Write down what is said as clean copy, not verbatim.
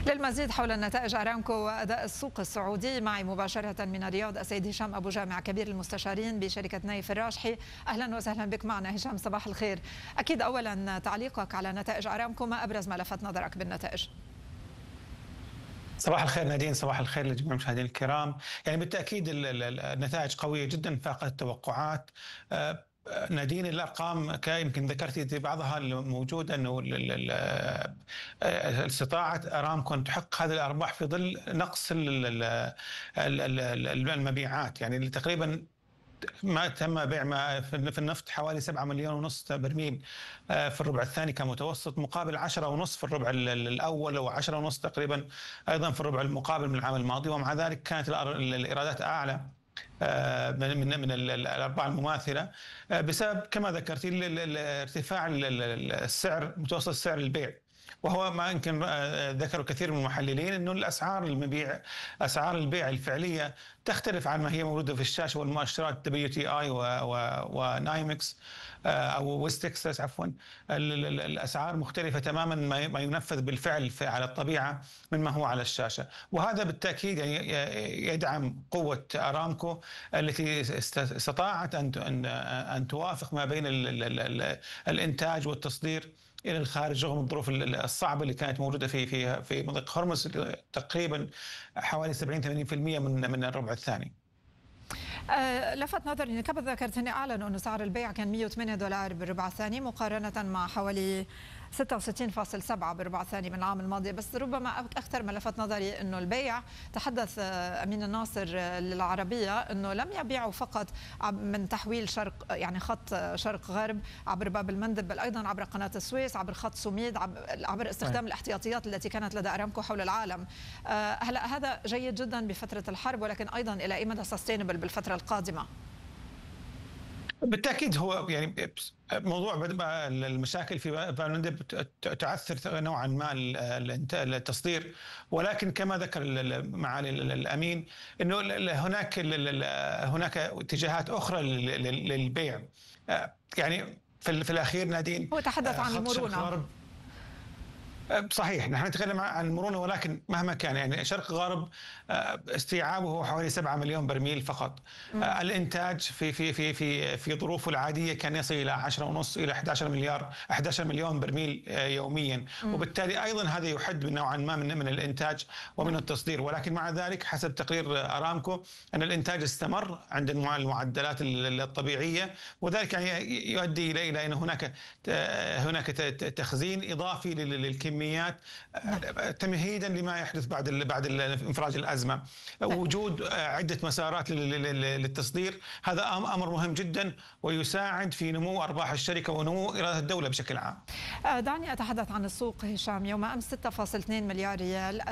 للمزيد حول نتائج أرامكو وأداء السوق السعودي معي مباشرة من الرياض السيد هشام أبو جامع كبير المستشارين بشركة نايف الراجحي. أهلا وسهلا بك معنا هشام، صباح الخير. أكيد أولا تعليقك على نتائج أرامكو، ما أبرز ما لفت نظرك بالنتائج؟ صباح الخير نادين، صباح الخير لجميع المشاهدين الكرام. يعني بالتأكيد النتائج قوية جدا، فاقت التوقعات. نادين الأرقام يمكن ذكرتي بعضها الموجودة، أنه استطاعت أرامكو أن تحقق هذه الأرباح في ظل نقص المبيعات. يعني اللي تقريبا ما تم بيع ما في النفط حوالي 7 مليون ونص برميل في الربع الثاني كمتوسط، مقابل 10 ونص في الربع الأول، و10 ونص تقريبا أيضا في الربع المقابل من العام الماضي. ومع ذلك كانت الإيرادات أعلى من الأرباع المماثلة، بسبب كما ذكرتي ارتفاع السعر، متوسط سعر البيع. وهو ما يمكن ذكروا كثير من المحللين انه اسعار البيع الفعليه تختلف عن ما هي موجوده في الشاشه والمؤشرات WTI ونايمكس او ويست تكساس عفوا. الاسعار مختلفه تماما ما ينفذ بالفعل على الطبيعه مما هو على الشاشه، وهذا بالتاكيد يدعم قوه ارامكو التي استطاعت ان توافق ما بين الانتاج والتصدير الى الخارج رغم الظروف الصعبه اللي كانت موجوده في منطقه هرمز، تقريبا حوالي 70-80% من الربع الثاني. لفت نظري انك ذكرتني اعلنوا انه سعر البيع كان $108 بالربع الثاني مقارنه مع حوالي 66.7 بالربع الثاني من العام الماضي. بس ربما اكثر ما لفت نظري انه البيع، تحدث امين الناصر للعربيه انه لم يبيعوا فقط من تحويل شرق، يعني خط شرق غرب عبر باب المندب، بل ايضا عبر قناه السويس، عبر خط سوميد، عبر استخدام الاحتياطيات التي كانت لدى ارامكو حول العالم. هلا هذا جيد جدا بفتره الحرب، ولكن ايضا الى اي مدى سستينبل بالفتره القادمه؟ بالتأكيد هو يعني موضوع المشاكل في باب المندب تعثر نوعا ما التصدير، ولكن كما ذكر معالي الأمين أنه هناك اتجاهات أخرى للبيع. يعني في الأخير نادين هو تحدث عن المرونة. صحيح، نحن نتكلم عن المرونة، ولكن مهما كان يعني شرق غرب استيعابه حوالي 7 مليون برميل فقط. الانتاج في ظروفه العادية كان يصل الى 10.5 الى 11 مليون برميل يوميا، وبالتالي ايضا هذا يحد نوعا ما من الانتاج ومن التصدير. ولكن مع ذلك حسب تقرير ارامكو ان الانتاج استمر عند المعدلات الطبيعية، وذلك يعني يؤدي الى ان هناك تخزين اضافي للكميات تمهيدا لما يحدث بعد انفراج الأزمة. وجود عدة مسارات للتصدير هذا أمر مهم جدا، ويساعد في نمو أرباح الشركة ونمو إيرادات الدولة بشكل عام. دعني أتحدث عن السوق هشام. يوم أمس 6.2 مليار ريال